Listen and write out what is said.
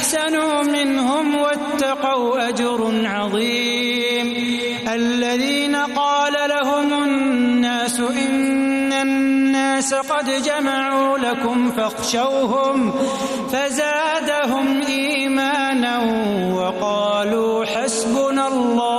أحسنوا منهم واتقوا أجر عظيم. الذين قال لهم الناس إن الناس قد جمعوا لكم فاخشوهم فزادهم إيمانا وقالوا حسبنا الله